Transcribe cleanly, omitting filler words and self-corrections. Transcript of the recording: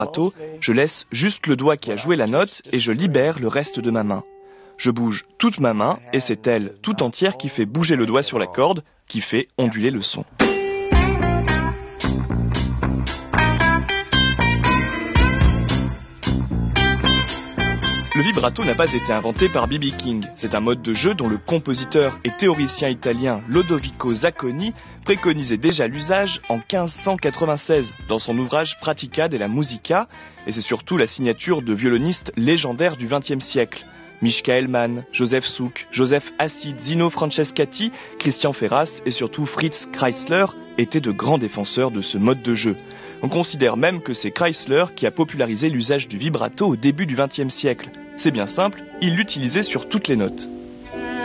vibrato, je laisse juste le doigt qui a joué la note et je libère le reste de ma main. Je bouge toute ma main et c'est elle, tout entière, qui fait bouger le doigt sur la corde, qui fait onduler le son. Le vibrato n'a pas été inventé par B.B. King. C'est un mode de jeu dont le compositeur et théoricien italien Lodovico Zacconi préconisait déjà l'usage en 1596 dans son ouvrage Pratica della Musica, et c'est surtout la signature de violonistes légendaires du XXe siècle. Michael Mann, Joseph Suk, Joseph Hasid, Zino Francescatti, Christian Ferras et surtout Fritz Kreisler étaient de grands défenseurs de ce mode de jeu. On considère même que c'est Kreisler qui a popularisé l'usage du vibrato au début du XXe siècle. C'est bien simple, il l'utilisait sur toutes les notes.